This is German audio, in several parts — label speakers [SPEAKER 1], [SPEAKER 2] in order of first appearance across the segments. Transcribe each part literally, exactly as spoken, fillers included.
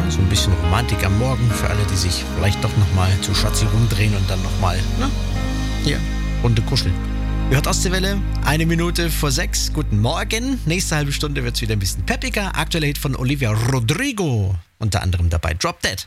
[SPEAKER 1] so ein bisschen Romantik am Morgen für alle, die sich vielleicht doch nochmal zu Schatzi rumdrehen und dann nochmal, ne? Hier, Runde kuscheln. Ihr hört Ostseewelle, eine Minute vor sechs. Guten Morgen. Nächste halbe Stunde wird es wieder ein bisschen peppiger. Aktueller Hit von Olivia Rodrigo. Unter anderem dabei Drop Dead.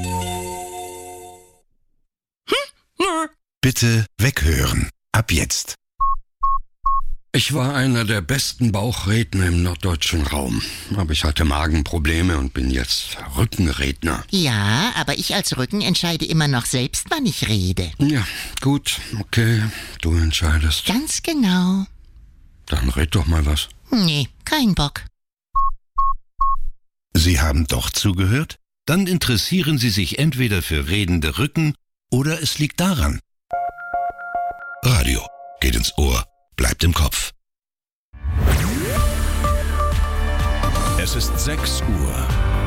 [SPEAKER 2] Bitte weghören. Ab jetzt.
[SPEAKER 3] Ich war einer der besten Bauchredner im norddeutschen Raum. Aber ich hatte Magenprobleme und bin jetzt Rückenredner.
[SPEAKER 4] Ja, aber ich als Rücken entscheide immer noch selbst, wann ich rede.
[SPEAKER 3] Ja, gut, okay, du entscheidest.
[SPEAKER 4] Ganz genau.
[SPEAKER 3] Dann red doch mal was.
[SPEAKER 4] Nee, kein Bock.
[SPEAKER 2] Sie haben doch zugehört? Dann interessieren Sie sich entweder für redende Rücken oder es liegt daran. Radio geht ins Ohr, bleibt im Kopf.
[SPEAKER 5] Es ist sechs Uhr.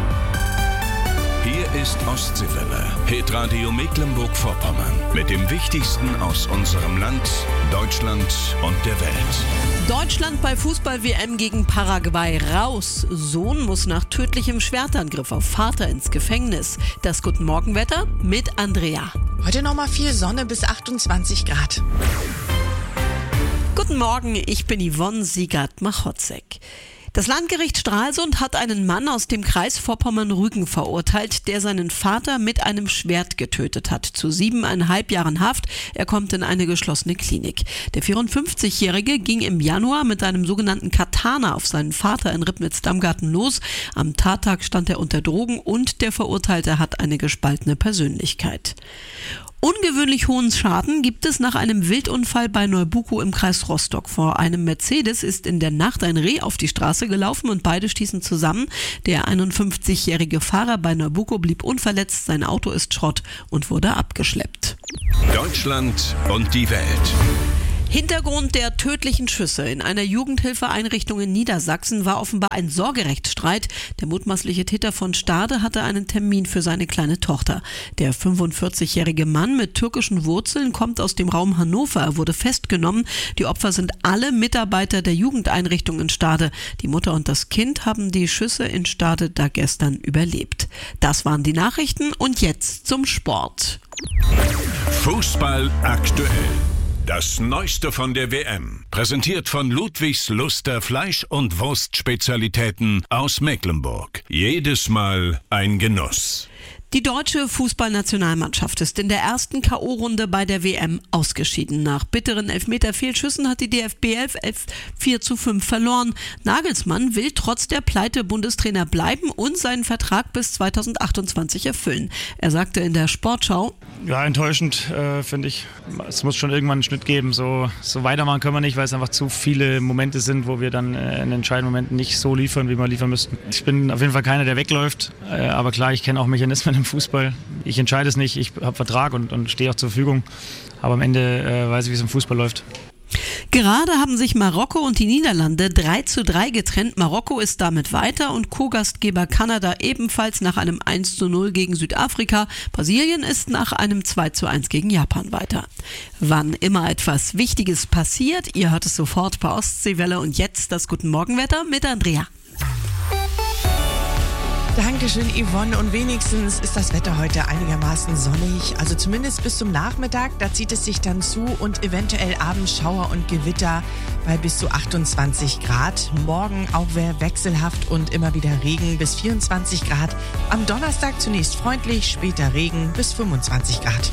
[SPEAKER 5] Hier ist Ostseewelle, Hitradio Mecklenburg-Vorpommern. Mit dem Wichtigsten aus unserem Land, Deutschland und der Welt.
[SPEAKER 6] Deutschland bei Fußball-W M gegen Paraguay raus. Sohn muss nach tödlichem Schwertangriff auf Vater ins Gefängnis. Das Guten Morgenwetter mit Andrea.
[SPEAKER 7] Heute nochmal viel Sonne bis achtundzwanzig Grad.
[SPEAKER 6] Guten Morgen, ich bin Yvonne Siegert-Machotzek. Das Landgericht Stralsund hat einen Mann aus dem Kreis Vorpommern-Rügen verurteilt, der seinen Vater mit einem Schwert getötet hat. Zu siebeneinhalb Jahren Haft. Er kommt in eine geschlossene Klinik. Der vierundfünfzigjährige ging im Januar mit einem sogenannten Katana auf seinen Vater in Ribnitz-Damgarten los. Am Tattag stand er unter Drogen und der Verurteilte hat eine gespaltene Persönlichkeit. Ungewöhnlich hohen Schaden gibt es nach einem Wildunfall bei Neubukow im Kreis Rostock. Vor einem Mercedes ist in der Nacht ein Reh auf die Straße gelaufen und beide stießen zusammen. Der einundfünfzigjährige Fahrer bei Neubukow blieb unverletzt, sein Auto ist Schrott und wurde abgeschleppt.
[SPEAKER 5] Deutschland und die Welt.
[SPEAKER 6] Hintergrund der tödlichen Schüsse in einer Jugendhilfeeinrichtung in Niedersachsen war offenbar ein Sorgerechtsstreit. Der mutmaßliche Täter von Stade hatte einen Termin für seine kleine Tochter. Der fünfundvierzigjährige Mann mit türkischen Wurzeln kommt aus dem Raum Hannover. Er wurde festgenommen. Die Opfer sind alle Mitarbeiter der Jugendeinrichtung in Stade. Die Mutter und das Kind haben die Schüsse in Stade da gestern überlebt. Das waren die Nachrichten und jetzt zum Sport.
[SPEAKER 5] Fußball aktuell. Das Neueste von der W M, präsentiert von Ludwigs Luster Fleisch- und Wurstspezialitäten aus Mecklenburg. Jedes Mal ein Genuss.
[SPEAKER 6] Die deutsche Fußballnationalmannschaft ist in der ersten K O-Runde bei der W M ausgeschieden. Nach bitteren Elfmeter-Fehlschüssen hat die D F B elf vier zu fünf verloren. Nagelsmann will trotz der Pleite Bundestrainer bleiben und seinen Vertrag bis zweitausendachtundzwanzig erfüllen. Er sagte in der Sportschau:
[SPEAKER 8] Ja, enttäuschend, äh, finde ich. Es muss schon irgendwann einen Schnitt geben. So, so weitermachen können wir nicht, weil es einfach zu viele Momente sind, wo wir dann äh, in entscheidenden Momenten nicht so liefern, wie wir liefern müssten. Ich bin auf jeden Fall keiner, der wegläuft. Äh, aber klar, ich kenne auch Mechanismen im Fußball. Ich entscheide es nicht. Ich habe Vertrag und, und stehe auch zur Verfügung. Aber am Ende äh, weiß ich, wie es im Fußball läuft.
[SPEAKER 6] Gerade haben sich Marokko und die Niederlande drei zu drei getrennt. Marokko ist damit weiter und Co-Gastgeber Kanada ebenfalls nach einem eins zu null gegen Südafrika. Brasilien ist nach einem zwei zu eins gegen Japan weiter. Wann immer etwas Wichtiges passiert, ihr hört es sofort bei Ostseewelle und jetzt das Guten Morgenwetter mit Andrea.
[SPEAKER 7] Dankeschön, Yvonne. Und wenigstens ist das Wetter heute einigermaßen sonnig. Also zumindest bis zum Nachmittag. Da zieht es sich dann zu und eventuell abends Schauer und Gewitter bei bis zu achtundzwanzig Grad. Morgen auch wechselhaft und immer wieder Regen bis vierundzwanzig Grad. Am Donnerstag zunächst freundlich, später Regen bis fünfundzwanzig Grad.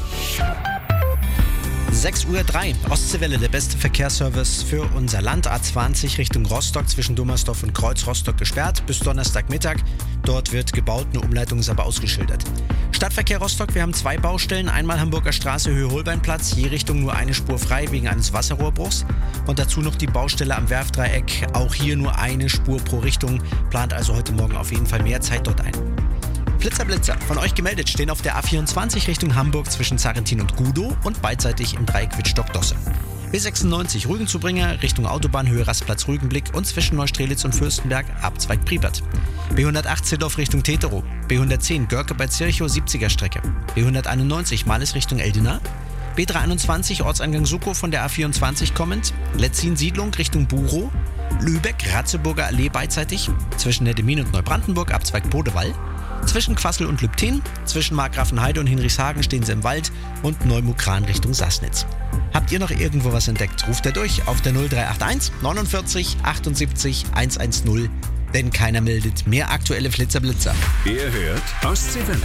[SPEAKER 1] sechs Uhr drei, Ostseewelle, der beste Verkehrsservice für unser Land. A zwanzig Richtung Rostock zwischen Dummersdorf und Kreuz Rostock gesperrt bis Donnerstagmittag. Dort wird gebaut, eine Umleitung ist aber ausgeschildert. Stadtverkehr Rostock, wir haben zwei Baustellen. Einmal Hamburger Straße, Höhe Holbeinplatz, je Richtung nur eine Spur frei wegen eines Wasserrohrbruchs. Und dazu noch die Baustelle am Werfdreieck, auch hier nur eine Spur pro Richtung. Plant also heute Morgen auf jeden Fall mehr Zeit dort ein. Blitzer, Blitzer, von euch gemeldet, stehen auf der A vierundzwanzig Richtung Hamburg zwischen Zarrentin und Gudow und beidseitig im Dreieck Wittstock-Dosse. B sechsundneunzig Rügenzubringer Richtung Autobahn, Höhe Rastplatz Rügenblick und zwischen Neustrelitz und Fürstenberg, Abzweig Priebert. B hundertacht Zilldorf Richtung Teterow, B hundertzehn Görke bei Zirchow, siebziger Strecke, B hunderteinundneunzig Males Richtung Eldena, B dreihunderteinundzwanzig Ortseingang Suckow von der A vierundzwanzig kommend, Letzin Siedlung Richtung Burow, Lübeck Ratzeburger Allee beidseitig, zwischen Neddemin und Neubrandenburg, Abzweig Bodewall, Zwischen Quassel und Lübtin, zwischen Markgrafenheide und Hinrichshagen stehen sie im Wald und Neumukran Richtung Sassnitz. Habt ihr noch irgendwo was entdeckt? Ruft er durch auf der null drei acht eins neunundvierzig achtundsiebzig hundertzehn, denn keiner meldet mehr aktuelle Flitzer-Blitzer.
[SPEAKER 5] Ihr hört Ostseewelle.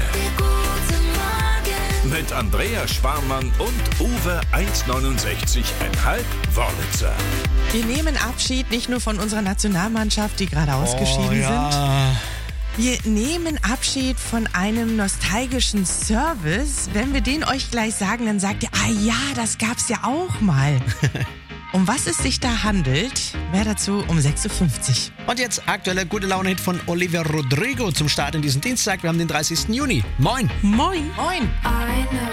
[SPEAKER 5] Mit Andrea Sparmann und Uwe eins neunundsechzig Komma fünf Wörlitzer.
[SPEAKER 7] Wir nehmen Abschied nicht nur von unserer Nationalmannschaft, die gerade ausgeschieden
[SPEAKER 1] Oh, ja.
[SPEAKER 7] sind. Wir nehmen Abschied von einem nostalgischen Service. Wenn wir den euch gleich sagen, dann sagt ihr, ah ja, das gab's ja auch mal. Um was es sich da handelt, mehr dazu um sechs Uhr fünfzig.
[SPEAKER 1] Und jetzt aktueller gute Laune-Hit von Olivia Rodrigo zum Start in diesen Dienstag. Wir haben den dreißigsten Juni. Moin!
[SPEAKER 6] Moin!
[SPEAKER 7] Moin!
[SPEAKER 9] I know